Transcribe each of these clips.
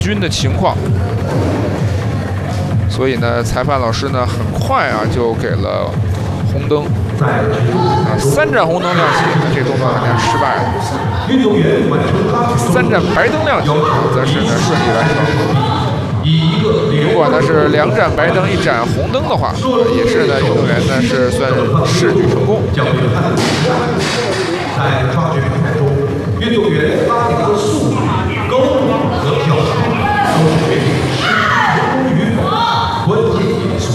均的情况。所以呢，裁判老师呢很快啊就给了红灯，3盏红灯亮起，这动作好像失败了。3盏白灯亮起，则是呢顺利完成。如果呢是2盏白灯1盏红灯的话，也是呢运动员呢是算试举成功。 在抓举比赛中，运动员拉顶的速度、高度和跳高都是决定试举成功与否的关键因素。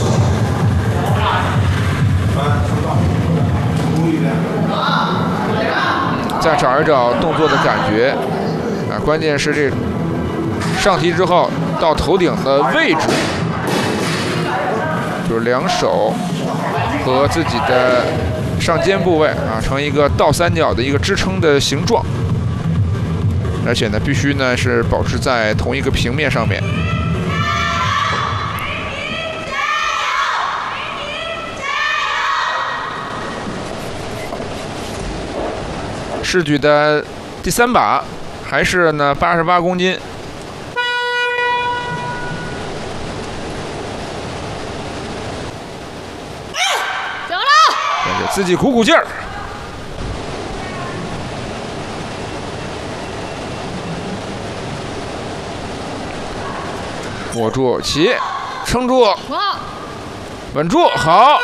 再找一找动作的感觉啊，关键是这上提之后到头顶的位置，就是2手和自己的上肩部位啊，成一个倒三角的一个支撑的形状，而且呢，必须呢是保持在同一个平面上面。试举的第3把还是呢88公斤。 走了， 给自己鼓鼓劲儿。握住，起，撑住，稳住，好，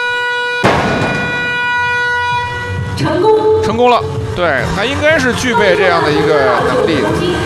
成功了。对，他应该是具备这样的一个能力的。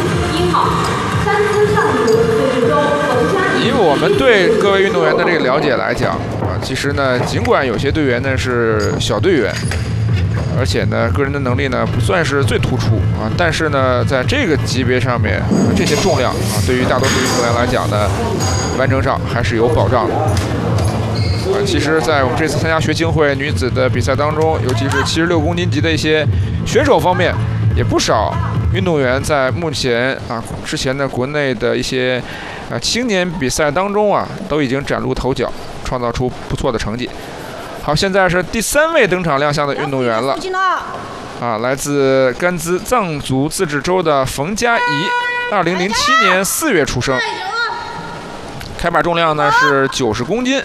以我们对各位运动员的这个了解来讲啊，其实呢，尽管有些队员呢是小队员，而且呢个人的能力呢不算是最突出啊，但是呢在这个级别上面，这些重量啊，对于大多数运动员来讲呢，完成上还是有保障的。其实，在我们这次参加学青会女子的比赛当中，尤其是76公斤级的一些选手方面，也不少运动员在目前啊之前的国内的一些青年比赛当中啊，都已经崭露头角，创造出不错的成绩。好，现在是第3位登场亮相的运动员了，啊，来自甘孜藏族自治州的冯佳怡，2007年4月出生，开把重量呢是90公斤。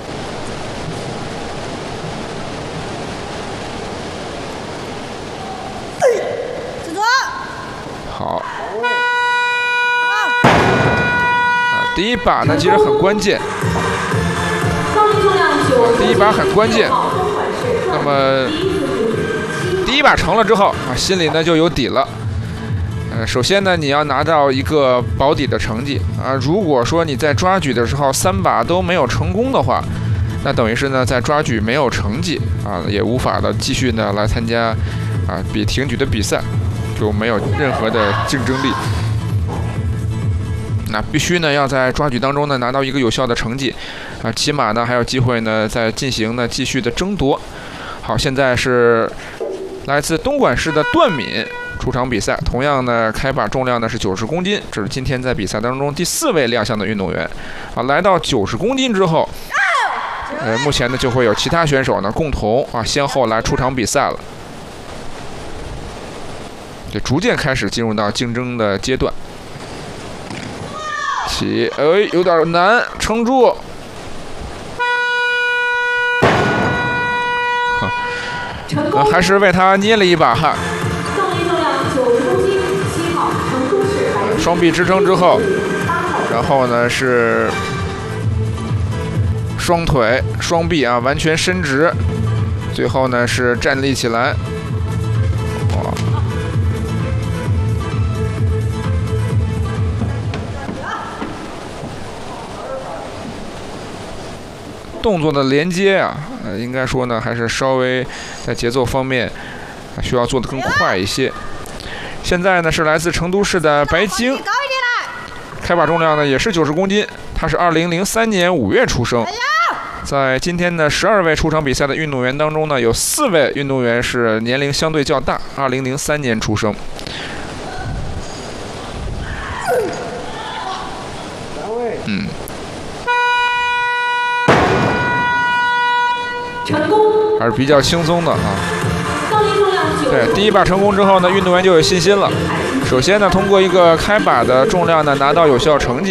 好，第一把呢其实很关键，第一把很关键。那么第一把成了之后啊，心里呢就有底了。首先呢，你要拿到一个保底的成绩啊。如果说你在抓举的时候3把都没有成功的话，那等于是呢在抓举没有成绩啊，也无法的继续呢来参加啊比挺举的比赛。就没有任何的竞争力，那必须呢要在抓举当中呢拿到一个有效的成绩，啊，起码呢还有机会呢再进行呢继续的争夺。好，现在是来自东莞市的段敏出场比赛，同样呢开把重量呢是90公斤，这是今天在比赛当中第4位亮相的运动员。啊，来到90公斤之后，目前呢就会有其他选手呢共同啊先后来出场比赛了。就逐渐开始进入到竞争的阶段。起，有点难，撑住。还是为他捏了一把汗。双臂支撑之后，然后呢是双腿、双臂啊完全伸直，最后呢是站立起来。动作的连接啊，应该说呢，还是稍微在节奏方面需要做得更快一些。现在呢是来自成都市的白晶，开把重量呢也是90公斤，他是2003年5月出生。在今天的12位出场比赛的运动员当中呢，有4位运动员是年龄相对较大，2003年出生。还是比较轻松的啊。对，第一把成功之后呢，运动员就有信心了。 首先呢，通过一个开把的重量呢，拿到有效成绩。